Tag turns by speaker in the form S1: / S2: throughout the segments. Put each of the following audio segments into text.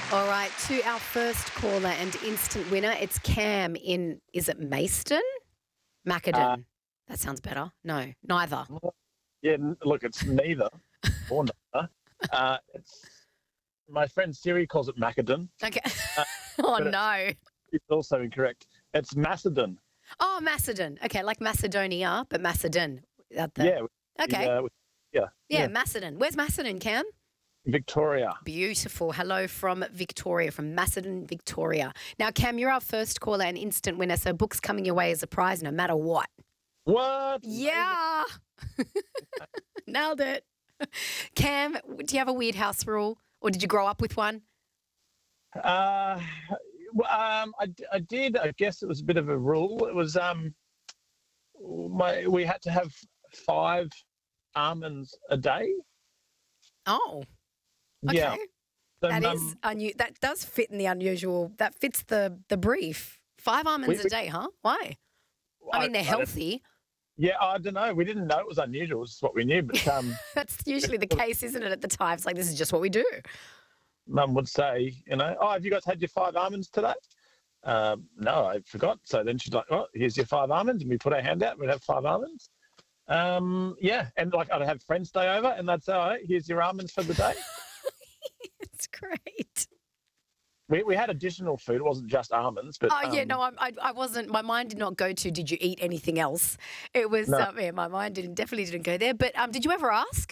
S1: All right, to our first caller and instant winner, it's Cam in, is it Maidstone? Macedon. That sounds better. No, neither.
S2: Yeah, look, it's neither or neither. It's my friend Siri calls it Macedon.
S1: Okay.
S2: Uh,
S1: Oh,
S2: but
S1: no.
S2: It's also incorrect. It's Macedon.
S1: Oh, Macedon. Okay, like Macedonia, but Macedon.
S2: Yeah.
S1: Okay.
S2: Yeah.
S1: Macedon. Where's Macedon, Cam?
S2: Victoria.
S1: Beautiful. Hello from Victoria, from Macedon, Victoria. Now, Cam, you're our first caller and instant winner, so book's coming your way as a prize no matter what.
S2: What?
S1: Yeah. Nailed it. Cam, do you have a weird house rule or did you grow up with one?
S2: I did. I guess it was a bit of a rule. It was we had to have 5 almonds a day.
S1: Oh, okay.
S2: Yeah. So,
S1: That is that does fit in the unusual. That fits the brief. 5 almonds a day, huh? Why? I mean, they're healthy.
S2: Yeah, I don't know. We didn't know it was unusual. It's what we knew, but
S1: that's usually the case, isn't it? At the time, it's like this is just what we do.
S2: Mum would say, oh, have you guys had your 5 almonds today? No, I forgot. So then she's like, oh, here's your 5 almonds, and we put our hand out. We'd have 5 almonds. Yeah, and like I'd have friends stay over, and they'd say, all right, here's your almonds for the day.
S1: It's great.
S2: We had additional food. It wasn't just almonds, but
S1: I wasn't. My mind did not go to. Did you eat anything else? It was.
S2: No.
S1: My mind definitely didn't go there. But did you ever ask?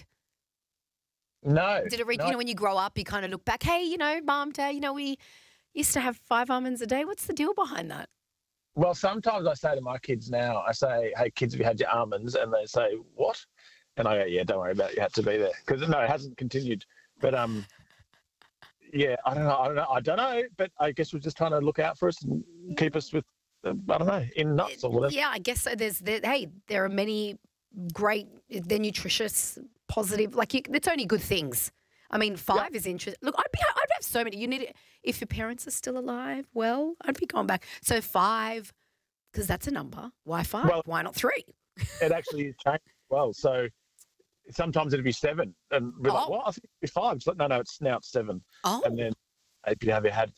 S2: No.
S1: Did it reach?
S2: No.
S1: When you grow up, you kind of look back. Hey, Mum, Dad, we used to have 5 almonds a day. What's the deal behind that?
S2: Well, sometimes I say to my kids now, I say, hey, kids, have you had your almonds? And they say, what? And I go, yeah, don't worry about it. You had to be there. Because, no, it hasn't continued. But, yeah, I don't know. But I guess we're just trying to look out for us and keep us with, I don't know, in nuts or whatever.
S1: Yeah, I guess so. There are many great, they're nutritious, positive, it's only good things. I mean, 5 is interesting. Look, I'd have so many. If your parents are still alive, well, I'd be going back. So 5, because that's a number. Why 5?
S2: Well,
S1: why not 3?
S2: It actually changed as well. So sometimes it'd be 7. And we're like, what? I think it'd be 5. It's like, no, it's 7.
S1: Oh.
S2: And then have you had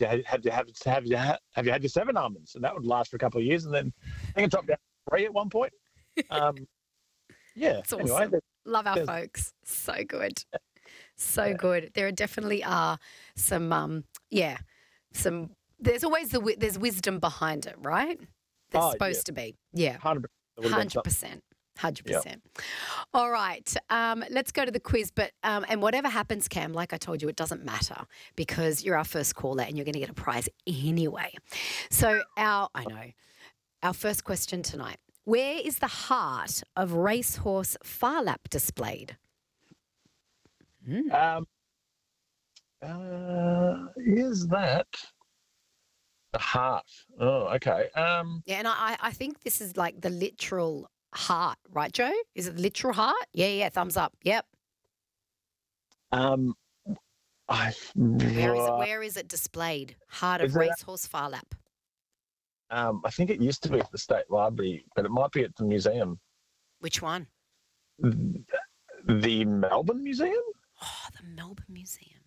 S2: your 7 almonds? And that would last for a couple of years. And then I think it dropped down to 3 at one point. Yeah.
S1: It's awesome.
S2: Anyway,
S1: love our folks. So good. So good. There definitely are some, there's always there's wisdom behind it, right? There's supposed to be. Yeah.
S2: 100%.
S1: 100%. 100%. All right. Let's go to the quiz. But and whatever happens, Cam, like I told you, it doesn't matter because you're our first caller and you're going to get a prize anyway. So our first question tonight. Where is the heart of Racehorse Phar Lap displayed?
S2: Is that the heart? Oh, okay.
S1: Yeah, and I think this is like the literal heart, right, Joe? Is it the literal heart? Yeah, thumbs up. Yep. Where is it displayed? Heart of Racehorse Phar Lap.
S2: I think it used to be at the State Library, but it might be at the museum.
S1: Which one?
S2: The Melbourne Museum?
S1: Oh, the Melbourne Museum.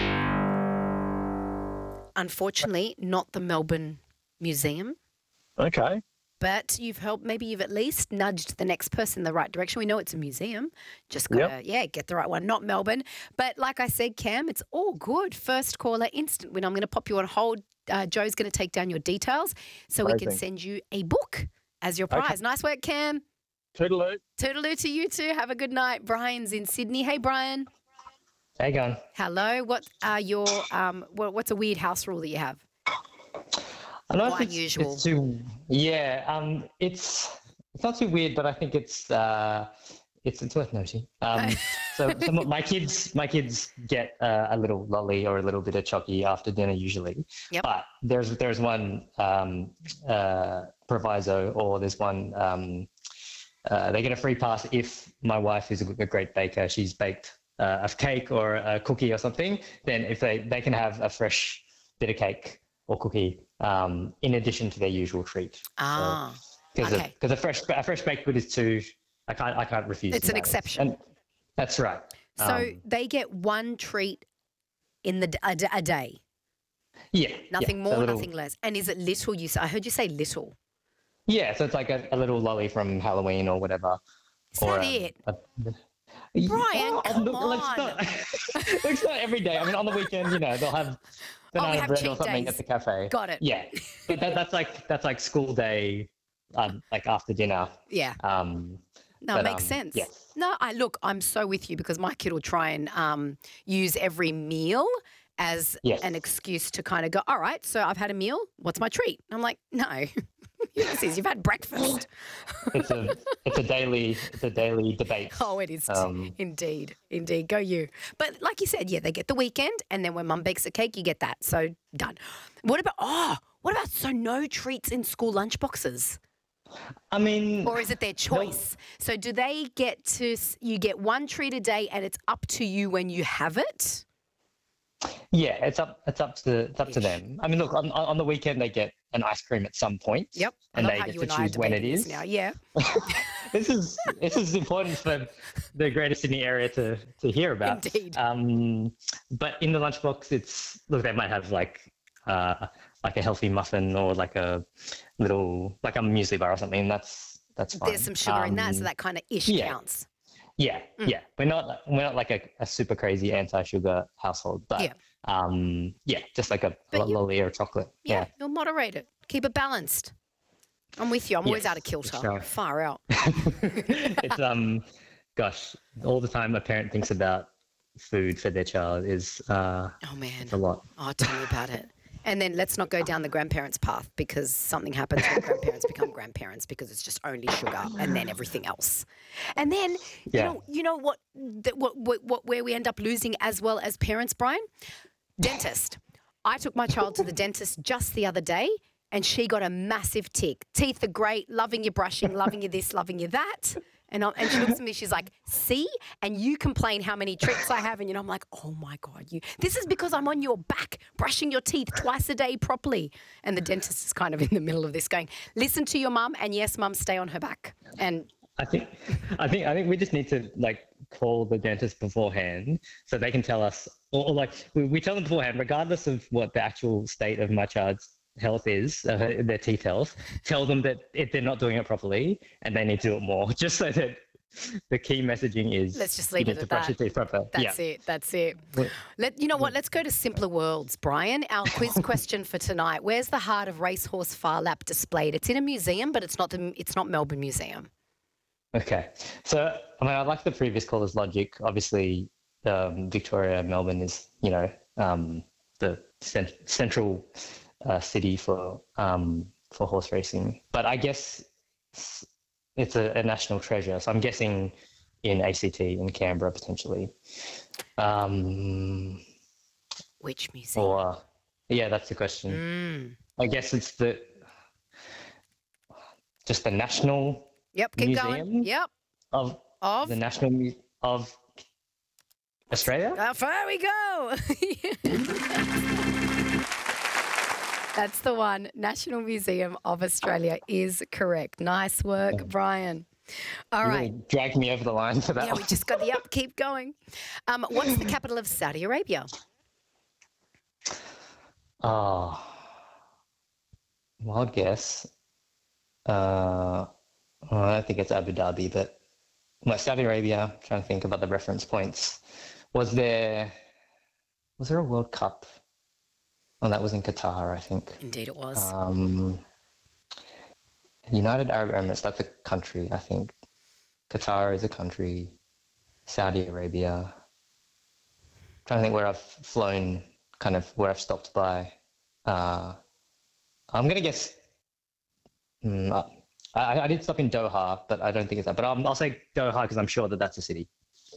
S1: Unfortunately, not the Melbourne Museum.
S2: Okay.
S1: But maybe you've at least nudged the next person in the right direction. We know it's a museum. Just got to, get the right one. Not Melbourne. But like I said, Cam, it's all good. First caller, instant win. I'm going to pop you on hold. Joe's going to take down your details so we can send you a book as your prize. Okay. Nice work, Cam.
S2: Toodaloo.
S1: Toodaloo to you too. Have a good night. Brian's in Sydney. Hey, Brian.
S3: How you going?
S1: Hello. What are your what's a weird house rule that you have?
S3: I know it's
S1: unusual.
S3: It's not too weird, but I think it's worth noting. So my kids get a little lolly or a little bit of chocky after dinner usually.
S1: Yep.
S3: But there's one proviso, or there's one they get a free pass if my wife is a great baker. She's baked a cake or a cookie or something. Then if they can have a fresh bit of cake or cookie in addition to their usual treat. Because a fresh baked good is too. I can't refuse.
S1: It's an exception.
S3: And that's right.
S1: So they get one treat in a day.
S3: Yeah.
S1: Nothing
S3: yeah.
S1: more,
S3: So a little,
S1: nothing less. And is it little? I heard you say little.
S3: yeah, so it's like a little lolly from Halloween or whatever.
S1: Is
S3: Or
S1: that it? Brian,
S3: oh,
S1: come
S3: look,
S1: on.
S3: it's not every day. I mean, on the weekend, they'll have
S1: Oh, we
S3: banana
S1: have
S3: bread or
S1: cheat
S3: something
S1: days.
S3: at the cafe.
S1: Got it.
S3: Yeah, but that's like school day, like after dinner.
S1: Yeah. No,
S3: But,
S1: it makes sense.
S3: yeah.
S1: No, I'm so with you because my kid will try and use every meal as
S3: Yes.
S1: an excuse to kind of go, all right, so I've had a meal. What's my treat? I'm like, no, this is, you've had breakfast.
S3: It's a daily debate.
S1: Oh, it is.
S3: Um,
S1: Indeed. Go you. But like you said, yeah, they get the weekend and then when mum bakes a cake, you get that. So done. What about so no treats in school lunchboxes?
S3: I mean,
S1: Or is it their choice? So do they you get one treat a day and it's up to you when you have it?
S3: yeah, it's up to them. I mean, look, on the weekend they get an ice cream at some point.
S1: Yep.
S3: And
S1: I love
S3: they
S1: how
S3: get
S1: you
S3: to
S1: and I are
S3: choose when it
S1: debating this
S3: is.
S1: now. Yeah.
S3: This is important for the Greater Sydney area to hear about.
S1: Indeed.
S3: But in the lunchbox, they might have like a healthy muffin or like a little like a muesli bar or something. That's fine.
S1: There's some sugar in that, so that kind of ish
S3: yeah.
S1: counts.
S3: Yeah, yeah. We're not like a super crazy anti-sugar household, but just like a lolly or chocolate.
S1: Yeah, you'll moderate it. Keep it balanced. I'm with you. I'm always
S3: Yes,
S1: out of kilter.
S3: sure.
S1: Far out.
S3: It's gosh, all the time a parent thinks about food for their child is
S1: Oh man.
S3: it's a lot.
S1: Oh, tell me about it. And then let's not go down the grandparents' path because something happens when grandparents become grandparents because it's just only sugar and then everything else. And then you know what where we end up losing as well as parents, Brian? Dentist. I took my child to the dentist just the other day and she got a massive tick. Teeth are great, loving your brushing, loving you this, loving you that. And she looks at me, she's like, see? And you complain how many tricks I have. And I'm like, oh my God, this is because I'm on your back brushing your teeth twice a day properly. And the dentist is kind of in the middle of this going, listen to your mum. And yes, mum, stay on her back. And
S3: I think we just need to call the dentist beforehand so they can tell us, or we tell them beforehand, regardless of what the actual state of my child's health is, their teeth health, tell them that if they're not doing it properly and they need to do it more, just so that the key messaging is
S1: let's just leave it at
S3: brush
S1: that.
S3: your teeth proper.
S1: That's it. You know what? Let's go to simpler worlds, Brian. Our quiz question for tonight: where's the heart of Racehorse Phar Lap displayed? It's in a museum, but it's not Melbourne Museum.
S3: Okay, so I like the previous caller's logic. Obviously, Victoria, Melbourne is the central city for horse racing, but I guess it's a national treasure. So I'm guessing in ACT in Canberra potentially.
S1: Which museum?
S3: Or that's the question. I guess it's just the national.
S1: Yep, keep
S3: museum
S1: going. Yep.
S3: Of the National of Australia.
S1: There we go. That's the one. National Museum of Australia is correct. Nice work, Brian. All right.
S3: Really dragged me over the line for that.
S1: Yeah, we just got the up. Keep going. What's the capital of Saudi Arabia?
S3: Oh, wild guess. I don't think it's Abu Dhabi, but Saudi Arabia. I'm trying to think about the reference points. Was there a World Cup? Oh, that was in Qatar, I think.
S1: Indeed, it was.
S3: United Arab Emirates, that's a country, I think. Qatar is a country. Saudi Arabia. I'm trying to think where I've flown, kind of where I've stopped by. I'm going to guess. I did stop in Doha, but I don't think it's that. But I'll say Doha because I'm sure that's a city.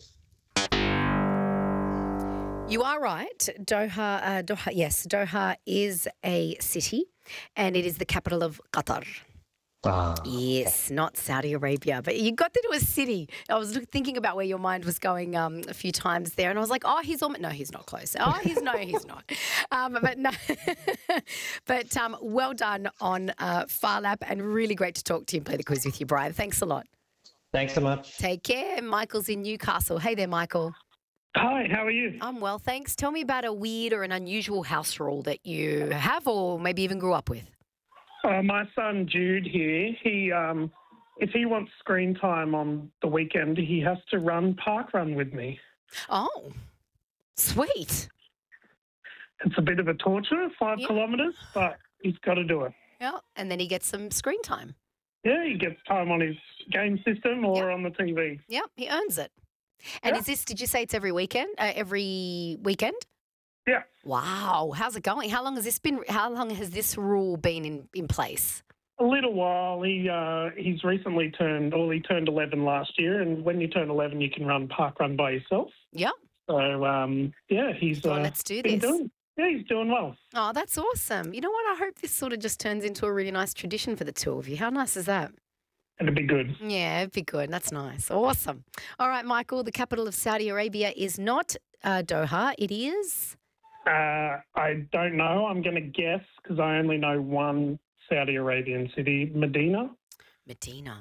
S1: You are right. Doha, yes, Doha is a city and it is the capital of Qatar. Yes, not Saudi Arabia, but you got that it was city. I was thinking about where your mind was going a few times there, and I was like, "Oh, he's almost no, he's not close. Oh, he's not." But no, but well done on Phar Lap, and really great to talk to you and play the quiz with you, Brian. Thanks a lot.
S3: Thanks so much.
S1: Take care. Michael's in Newcastle. Hey there, Michael.
S4: Hi, how are you?
S1: I'm well, thanks. Tell me about a weird or an unusual house rule that you have or maybe even grew up with.
S4: My son Jude here, if he wants screen time on the weekend, he has to run park run with me.
S1: Oh, sweet.
S4: It's a bit of a torture, 5
S1: Yeah.
S4: kilometres, but he's got to do it.
S1: Yeah, and then he gets some screen time.
S4: Yeah, he gets time on his game system or on the TV.
S1: Yep, he earns it. And
S4: Yeah.
S1: did you say it's every weekend? Every weekend?
S4: Yeah.
S1: Wow. How's it going? How long has this rule been in place?
S4: A little while. He's recently turned 11 last year, and when you turn 11, you can run park run by yourself.
S1: Yep.
S4: So, he's
S1: Let's do
S4: been
S1: this.
S4: he's doing well.
S1: Oh, that's awesome. You know what? I hope this sort of just turns into a really nice tradition for the two of you. How nice is that?
S4: It'll be good.
S1: Yeah, it'd be good. That's nice. Awesome. All right, Michael, the capital of Saudi Arabia is not Doha. It is?
S4: I don't know. I'm going to guess because I only know one Saudi Arabian city, Medina.
S1: Medina.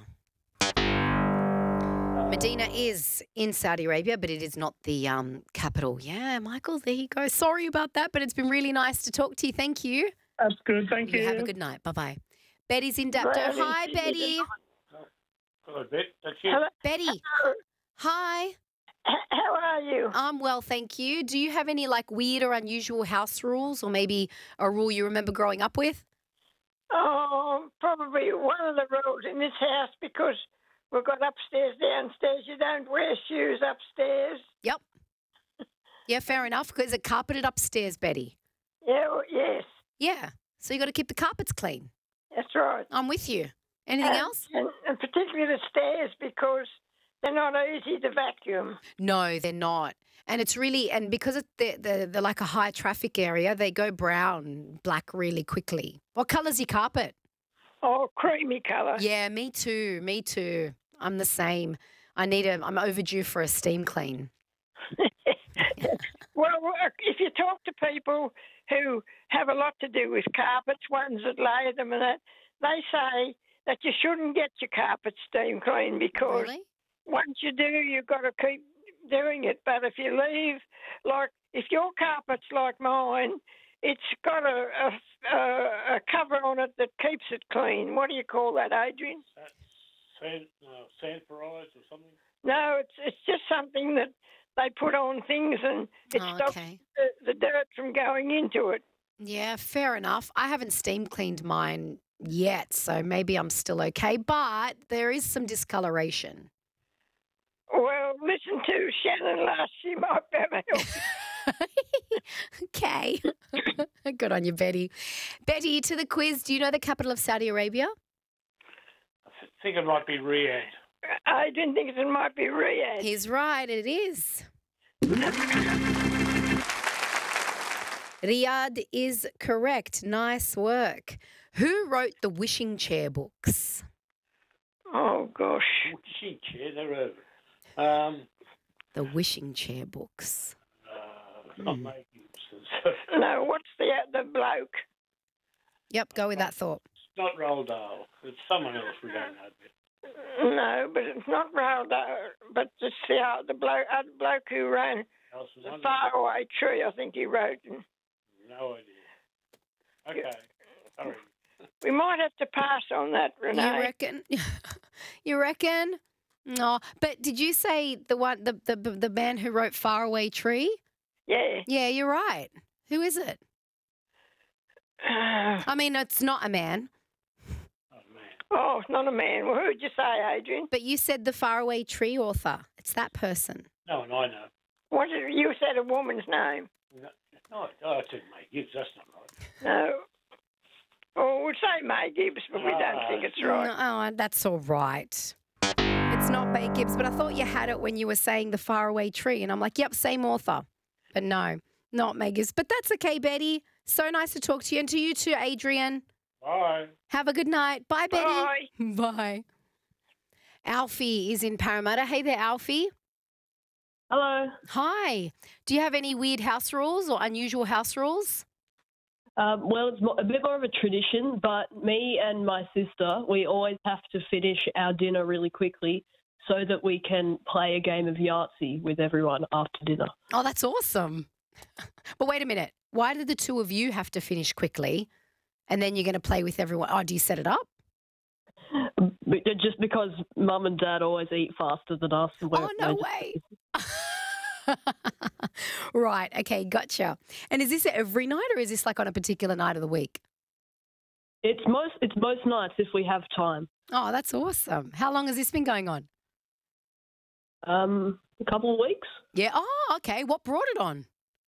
S1: Medina is in Saudi Arabia, but it is not the capital. Yeah, Michael, there you go. Sorry about that, but it's been really nice to talk to you. Thank you.
S4: That's good. Thank you.
S1: Have a good night. Bye-bye. Betty's in Dapto. Hi, Betty.
S5: Hello, Bet. That's you.
S6: Hello.
S1: Betty. Hi.
S6: How are you?
S1: I'm well, thank you. Do you have any like weird or unusual house rules or maybe a rule you remember growing up with?
S6: Oh, probably one of the rules in this house because we've got upstairs, downstairs. You don't wear shoes upstairs.
S1: Yep. Yeah, fair enough. Because it's carpeted upstairs, Betty.
S6: Yeah, yes,
S1: Yeah. So you got to keep the carpets clean.
S6: that's right.
S1: I'm with you. Anything else?
S6: And particularly the stairs because they're not easy to vacuum.
S1: No, they're not. And it's really, and because they're like a high traffic area, they go brown, black really quickly. What colour's your carpet?
S6: Oh, creamy colour.
S1: Yeah, me too. Me too. I'm the same. I'm overdue for a steam clean.
S6: Well, if you talk to people who have a lot to do with carpets, ones that lay them and that, they say that you shouldn't get your carpet steam clean because
S1: Really?
S6: once you do, you've got to keep doing it. But if you leave, like if your carpet's like mine, it's got a cover on it that keeps it clean. What do you call that, Adrian?
S5: Sand peroxide or something?
S6: No, it's just something that they put on things and it stops
S1: okay.
S6: the dirt from going into it.
S1: Yeah, fair enough. I haven't steam cleaned mine yet, so maybe I'm still okay. But there is some discoloration.
S6: Well, listen to Shannon last. She might be able to help.
S1: Okay. Good on you, Betty. Betty, to the quiz. Do you know the capital of Saudi Arabia?
S5: I think it might be Riyadh.
S6: I didn't think it might be Riyadh.
S1: He's right. It is. Riyadh is correct. Nice work. Who wrote the Wishing Chair books?
S6: Oh, gosh.
S5: Wishing chair, they're over.
S1: The Wishing Chair books.
S5: Not May Gibson.
S6: No, what's the bloke?
S1: Yep, go with that thought.
S5: It's not Roald Dahl. It's someone else we don't know.
S6: No, but it's not Raldo, but it's the bloke who ran the Faraway Tree, I think he wrote.
S5: No idea. Okay, sorry.
S6: We might have to pass on that, Renee.
S1: You reckon? You reckon? No, but did you say the man who wrote Faraway Tree?
S6: Yeah.
S1: Yeah, you're right. Who is it? I mean, it's not a man.
S6: Oh, it's not a man. Well, who'd you say, Adrian?
S1: But you said the Faraway Tree author. It's that person.
S5: No, and I know.
S6: What did you said a woman's name?
S5: No, I said May Gibbs. That's not right.
S6: No. Oh, we'll say May Gibbs, but we don't think it's right.
S1: No, that's all right. It's not May Gibbs, but I thought you had it when you were saying the Faraway Tree, and I'm like, yep, same author. But no, not May Gibbs. But that's okay, Betty. So nice to talk to you, and to you too, Adrian.
S5: Bye.
S1: Have a good night. Bye, Betty.
S6: Bye.
S1: Bye. Alfie is in Parramatta. Hey there, Alfie.
S7: Hello.
S1: Hi. Do you have any weird house rules or unusual house rules?
S7: Well, it's a bit more of a tradition, but me and my sister, we always have to finish our dinner really quickly. so that we can play a game of Yahtzee with everyone after dinner.
S1: Oh, that's awesome. But wait a minute. Why did the two of you have to finish quickly and then you're going to play with everyone? Oh, do you set it up?
S7: Just because Mum and Dad always eat faster than us. And
S1: Oh, no way. Right. Okay. Gotcha. And is this every night or is this like on a particular night of the week?
S7: It's most nights if we have time.
S1: Oh, that's awesome. How long has this been going on?
S7: A couple of weeks.
S1: Yeah. Oh, okay. What brought it on?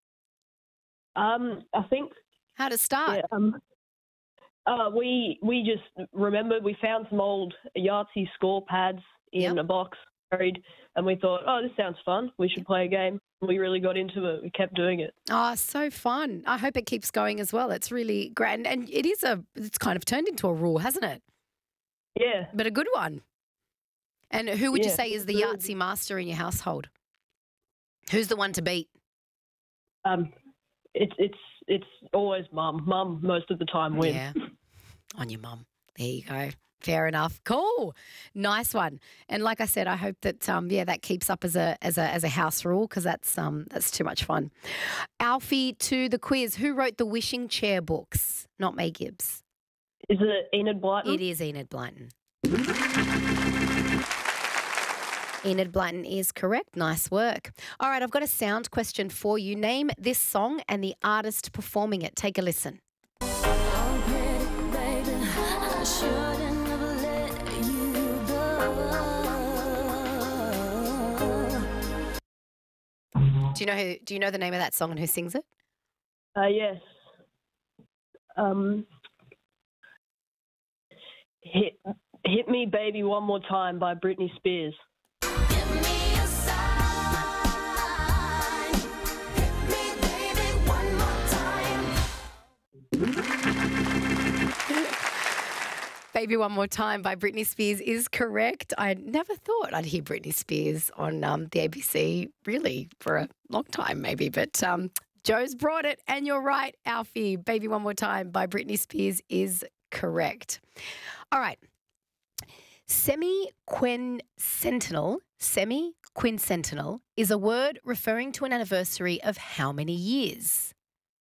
S7: I think.
S1: How to start?
S7: Yeah, we just remembered we found some old Yahtzee score pads in a box buried, and we thought, oh, this sounds fun. We should play a game. We really got into it. We kept doing it.
S1: Oh, so fun. I hope it keeps going as well. It's really great. And it's kind of turned into a rule, hasn't it?
S7: Yeah.
S1: But a good one. And who would you
S7: Yeah,
S1: say is the
S7: good.
S1: Yahtzee master in your household? Who's the one to beat?
S7: It's always Mum. Mum most of the time wins.
S1: Yeah. On your mum. There you go. Fair enough. Cool. Nice one. And like I said, I hope that that keeps up as a house rule because that's too much fun. Alfie, to the quiz. Who wrote the Wishing Chair books? Not May Gibbs.
S7: Is it Enid Blyton?
S1: It is Enid Blyton. Enid Blyton is correct. Nice work. All right, I've got a sound question for you. Name this song and the artist performing it. Take a listen. Do you know the name of that song and who sings it?
S7: Yes. Hit Me Baby One More Time by Britney Spears.
S1: Baby One More Time by Britney Spears is correct. I never thought I'd hear Britney Spears on the ABC really for a long time maybe, but Joe's brought it and you're right, Alfie. Baby One More Time by Britney Spears is correct. All right. Semi-quincentennial is a word referring to an anniversary of how many years?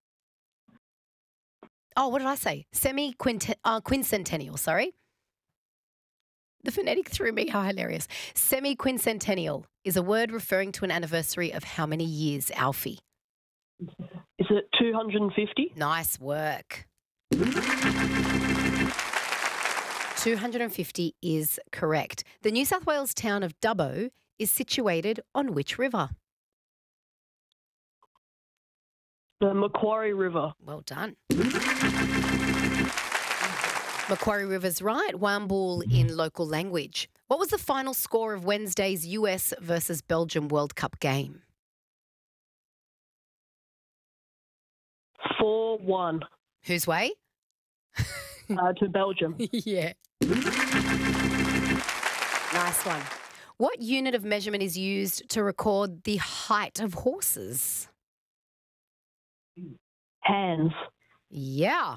S1: Oh, what did I say? Quincentennial, sorry. The phonetic threw me. How hilarious. Semi-quincentennial is a word referring to an anniversary of how many years, Alfie?
S7: Is it 250?
S1: Nice work. 250 is correct. The New South Wales town of Dubbo is situated on which river?
S7: The Macquarie River.
S1: Well done. Macquarie River's right. Wambool in local language. What was the final score of Wednesday's US versus Belgium World Cup game?
S7: 4-1
S1: Whose way?
S7: to Belgium.
S1: Yeah. Nice one. What unit of measurement is used to record the height of horses?
S7: Hands.
S1: Yeah.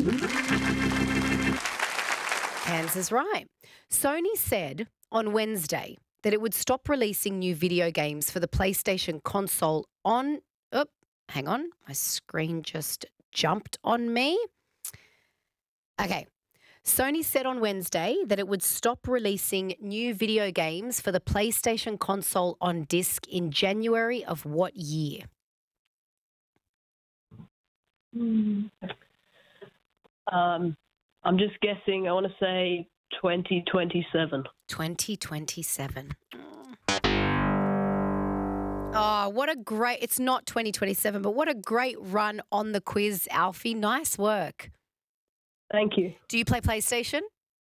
S1: Hands is right. Sony said on Wednesday that it would stop releasing new video games for the PlayStation console on... Oh, hang on. My screen just jumped on me. Okay. Sony said on Wednesday that it would stop releasing new video games for the PlayStation console on disc in January of what year?
S7: I'm just guessing. I want to say 2027.
S1: 2027. Oh, what a great... It's not 2027, but what a great run on the quiz, Alfie. Nice work.
S7: Thank you.
S1: Do you play PlayStation?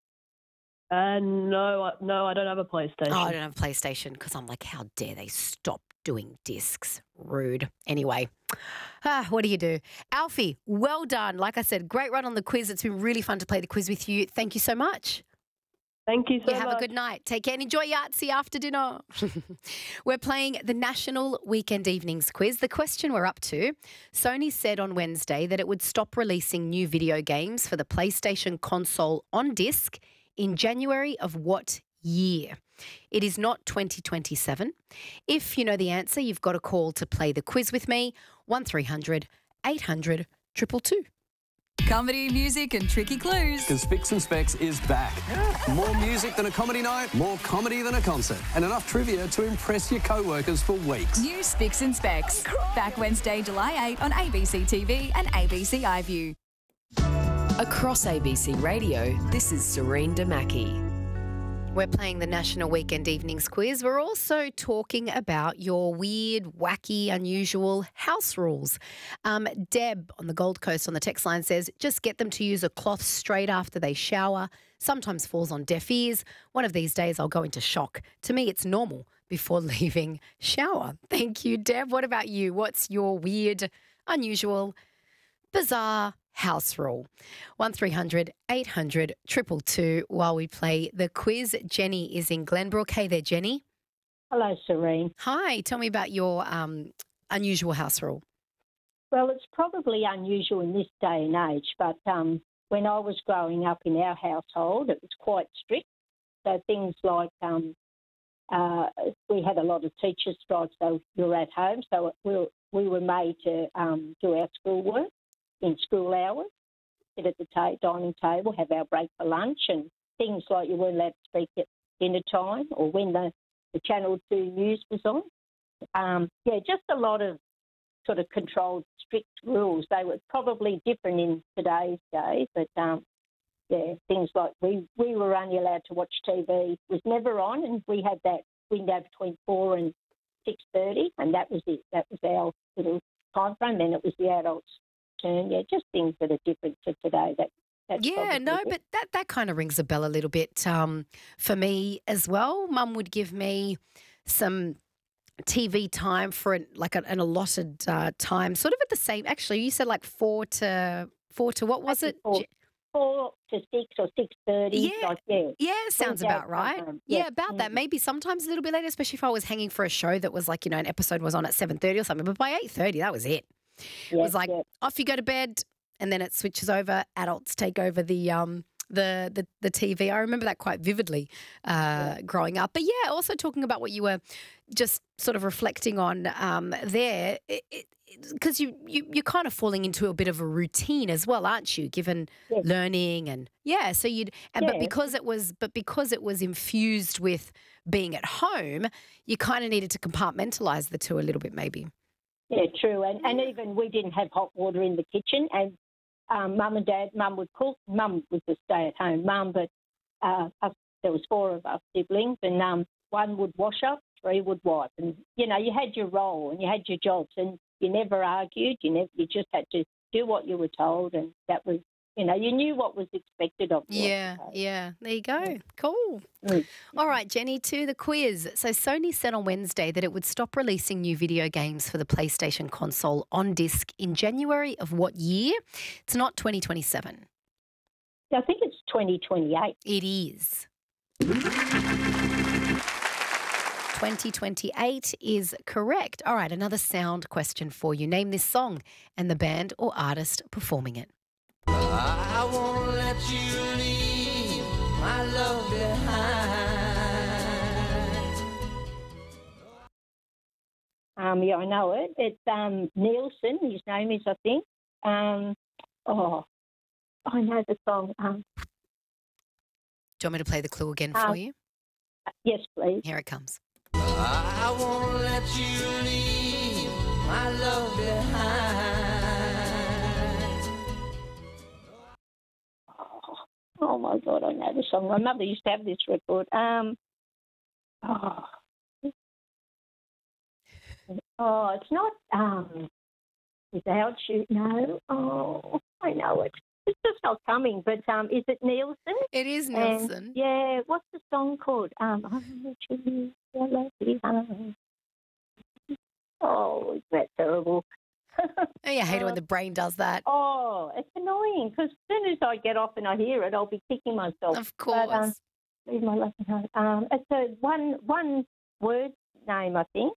S7: No, I don't have a PlayStation.
S1: Oh, I don't have a PlayStation because I'm like, how dare they stop doing discs? Rude. Anyway, what do you do? Alfie, well done. Like I said, great run on the quiz. It's been really fun to play the quiz with you. Thank you so much.
S7: Thank you so much.
S1: Have a good night. Take care and enjoy Yahtzee after dinner. We're playing the National Weekend Evenings quiz. The question we're up to, Sony said on Wednesday that it would stop releasing new video games for the PlayStation console on disc in January of what year? It is not 2027. If you know the answer, you've got a call to play the quiz with me, 1300 800 222.
S8: Comedy, music and tricky clues.
S9: Because Spicks and Specs is back. More music than a comedy night, more comedy than a concert, and enough trivia to impress your co-workers for weeks.
S8: New Spicks and Specs. Back Wednesday, July 8 on ABC TV and ABC iView.
S10: Across ABC Radio, this is Serene Damaki.
S1: We're playing the National Weekend Evenings Quiz. We're also talking about your weird, wacky, unusual house rules. Deb on the Gold Coast on the text line says, just get them to use a cloth straight after they shower. Sometimes falls on deaf ears. One of these days I'll go into shock. To me, it's normal before leaving shower. Thank you, Deb. What about you? What's your weird, unusual, bizarre house rule? 1300 800 222 while we play the quiz. Jenny is in Glenbrook. Hey there, Jenny.
S11: Hello, Serene.
S1: Hi. Tell me about your unusual house rule.
S11: Well, it's probably unusual in this day and age, but when I was growing up in our household, it was quite strict. So things like we had a lot of teachers' strikes, so we were at home, so we were made to do our schoolwork in school hours, sit at the dining table, have our break for lunch, and things like you weren't allowed to speak at dinner time or when the Channel 2 news was on. Just a lot of sort of controlled, strict rules. They were probably different in today's day, but things like we were only allowed to watch TV. It was never on, and we had that window between 4 and 6:30, and that was it. That was our little time frame. Then it was the adults' turn. Yeah, just things that are different to today.
S1: But that kind of rings a bell a little bit for me as well. Mum would give me some TV time for an allotted time, sort of at the same. Actually, you said like 4 to what was it?
S11: 4 to 6 or 6:30.
S1: Sounds about right. About that. Maybe sometimes a little bit later, especially if I was hanging for a show that was like, an episode was on at 7:30 or something. But by 8:30, that was it. It was like off you go to bed, and then it switches over. Adults take over the TV. I remember that quite vividly growing up. But also talking about what you were just sort of reflecting on there, because you're kind of falling into a bit of a routine as well, aren't you? Given learning and but because it was infused with being at home, you kind of needed to compartmentalize the two a little bit, maybe.
S11: Yeah, true. And even we didn't have hot water in the kitchen, and Mum and Dad, Mum would cook. Mum was a stay-at-home mum, but there was 4 of us siblings, and 1 would wash up, 3 would wipe. And, you had your role and you had your jobs, and you never argued. You just had to do what you were told, and that was, you knew what was expected of you.
S1: Yeah. There you go. Cool. All right, Jenny, to the quiz. So Sony said on Wednesday that it would stop releasing new video games for the PlayStation console on disc in January of what year? It's not 2027.
S11: I think it's 2028.
S1: It is. 2028 is correct. All right, another sound question for you. Name this song and the band or artist performing it.
S12: I won't let you leave my love behind.
S11: I know it. It's Nielsen, his name is, I think. I know the song.
S1: Do you want me to play the clue again for you?
S11: Yes, please.
S1: Here it comes.
S12: I won't let you leave my love behind.
S11: Oh my God, I know the song. My mother used to have this record. It's not Without You. No. Oh, I know it. It's just not coming. But is it Nielsen?
S1: It is Nielsen.
S11: What's the song called? I let you leave your love behind. Oh, is that terrible?
S1: I hate it when the brain does that.
S11: Oh, it's annoying because as soon as I get off and I hear it, I'll be kicking myself.
S1: Of course.
S11: Leave my love behind. It's a one word name, I think.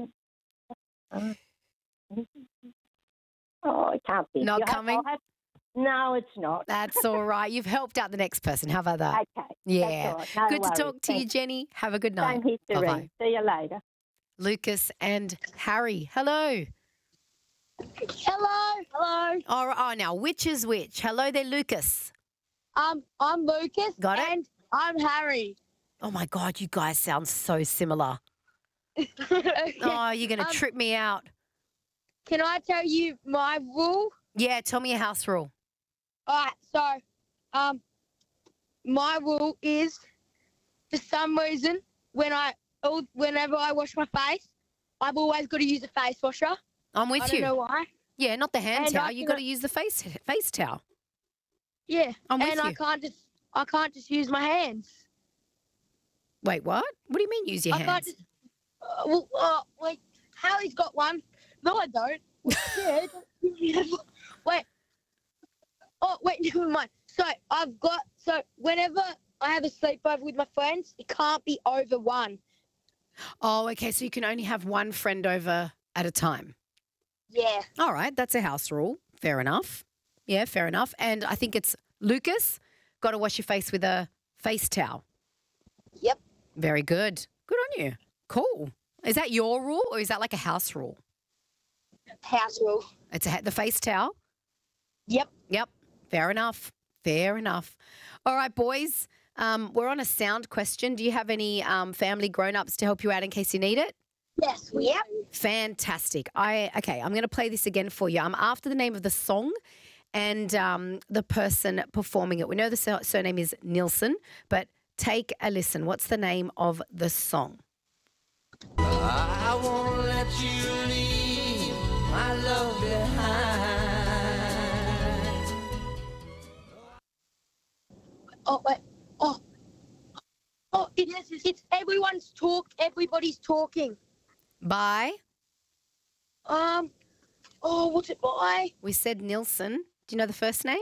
S11: I can't think.
S1: Not coming?
S11: No, it's not.
S1: That's all right. You've helped out the next person. How about that?
S11: Okay.
S1: Yeah.
S11: That's all right. No
S1: Good to
S11: worries.
S1: talk to you,
S11: Thanks.
S1: Jenny. Have a good night.
S11: Same here,
S1: Bye-bye.
S11: Serene. See you later.
S1: Lucas and Harry. Hello.
S13: Hello. Hello.
S1: Oh, now, which is which? Hello there, Lucas.
S13: I'm Lucas.
S1: Got it?
S13: And I'm Harry.
S1: Oh, my God, you guys sound so similar. Oh, you're going to trip me out.
S13: Can I tell you my rule?
S1: Yeah, tell me a house rule.
S13: All right. So, my rule is, for some reason, whenever I wash my face, I've always got to use a face washer.
S1: I'm with
S13: I
S1: you.
S13: don't know why.
S1: Yeah, not the hand
S13: And
S1: towel.
S13: I
S1: You
S13: can-
S1: got to use the face towel.
S13: Yeah.
S1: I'm with
S13: and
S1: you.
S13: I can't just use my hands.
S1: Wait, what? What do you mean use your
S13: I can't
S1: hands?
S13: just. Wait. Hallie's got one. No, I don't. Yeah. Wait. Oh, wait. Never mind. So whenever I have a sleepover with my friends, it can't be over one.
S1: Oh, okay. So you can only have one friend over at a time.
S13: Yeah.
S1: All right. That's a house rule. Fair enough. Yeah, fair enough. And I think it's Lucas, got to wash your face with a face towel.
S13: Yep.
S1: Very good. Good on you. Cool. Is that your rule or is that like a house rule?
S13: House rule.
S1: It's the face towel?
S13: Yep.
S1: Yep. Fair enough. Fair enough. All right, boys. We're on a sound question. Do you have any family grown-ups to help you out in case you need it?
S13: Yes, we have.
S1: Fantastic. Okay, I'm going to play this again for you. I'm after the name of the song and the person performing it. We know the surname is Nielsen, but take a listen. What's the name of the song?
S12: I won't let you leave my love behind.
S13: Oh, wait. Oh, it's everybody's talking.
S1: By?
S13: What's it by?
S1: We said Nielsen. Do you know the first name?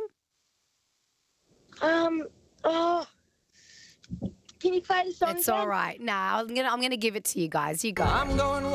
S13: Can you play the song
S1: It's
S13: again?
S1: all right. Nah, I'm gonna give it to you guys. You go.
S12: I'm going